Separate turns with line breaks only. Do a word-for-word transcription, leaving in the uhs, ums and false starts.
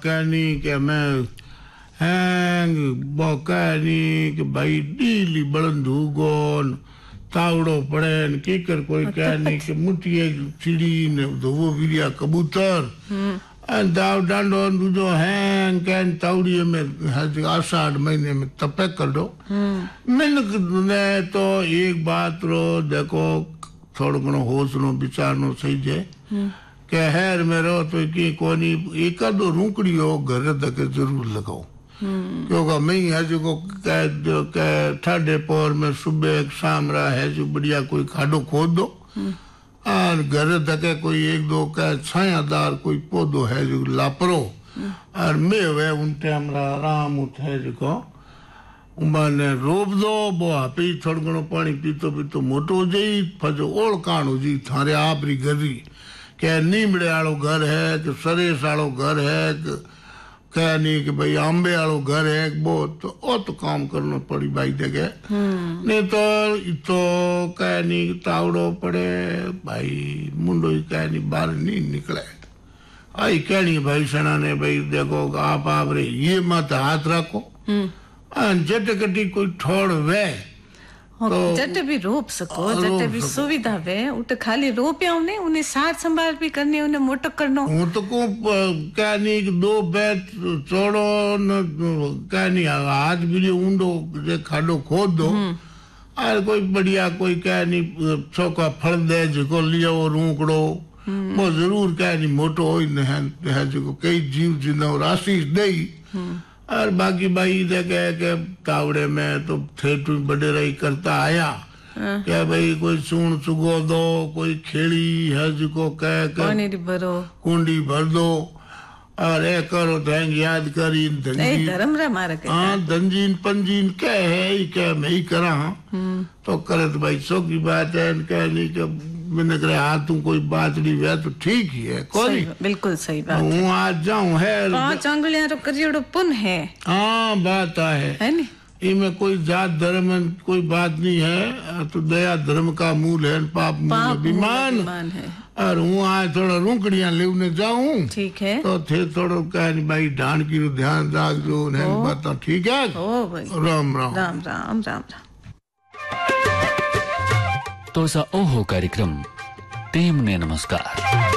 कहनी के मैं हैंग कहनी के भाई डीली बलंदू गोन तावड़ो पड़े न कीकर कोई कहनी के मुठिए चिड़ी ने तो वो बिलिया कबूतर एंड दाव डांडो दूजो हैंग कहन तावड़ी में आषाढ़ महीने में तपे कर दो मिनक ने तो एक बात रो देखो थोड़ा घणो होश नो विचार नो सही जे के हेर में रहो तो की कोनी एक दो रूकड़ी हो घर तक जरूर लगाओ क्योंकि मैं है जो को कह जो कह ठंडे पोर में सुबह शाम रहा है जो बढ़िया कोई खाडो खोद दो और घर तक कोई एक दो का छायादार कोई पौधो है जो लापरो और मैं वे उन टाइम आराम उठे जो को उमाने रोप दो वो आपी थोड़ा घणो पानी पीतो पीतो मोटो हो जाई फजो ओल कान हो जी थारे आपरी गरी के नीमड़े आलो घर है कि सरेस आलो घर है कि कह नहीं कि भाई आंबे आलो घर है वो तो ओ तो काम करना पड़ी भाई देखे नहीं तो तो कह नहीं तावड़ो पड़े भाई मुंडो ही कह नहीं बाहर नहीं निकले आई कहनी भाई सना ने भाई देखो आप आप रे ये मत हाथ रखो जट कटी कोई ठोड़ वे
तो जट भी रोप सको जट भी सुविधा वे उठ खाली रोप्या उन्हें उन्हें साथ संभाल भी करने उन्हें मोटो करनो
वो तो को क्या नहीं दो बैठ चौड़ो न क्या नहीं आज भी ऊंडो जे खाडो खोद दो और कोई बढ़िया कोई क्या नहीं चौका फल दे जो लियो रूकड़ो वो जरूर क्या नहीं मोटो हो है जो कई जीव जिन्हों राशि दे और बाकी भाई देखे के तावड़े में तो थेटू बड़े रही करता आया क्या भाई कोई सूण चुगो दो कोई खेड़ी है जिको कह के
भरो
कुंडी भर दो और ए करो तो याद करी
धंजीन धर्म रे मारे के
हाँ धंजीन पंजीन क्या है ही क्या मैं ही करा तो करे तो भाई सो की बात है कह नहीं कि मैंने करे हाँ तुम कोई बात नहीं हुआ तो ठीक ही है कोई
बिल्कुल सही बात
हूँ आज जाऊँ है
पांच आंगुलियां तो करियोड़ो पुन है
हाँ बात है
है नी
इनमें कोई जात धर्म कोई बात नहीं है तो दया धर्म का मूल है पाप मूल अभिमान
है
और हूँ आज थोड़ा रूकड़ियां लेने जाऊँ
ठीक है
तो थे थोड़ा कह भाई ढान की ध्यान राख जो बात ठीक है राम राम
राम राम राम
तो सा ओहो कार्यक्रम टीम ने नमस्कार।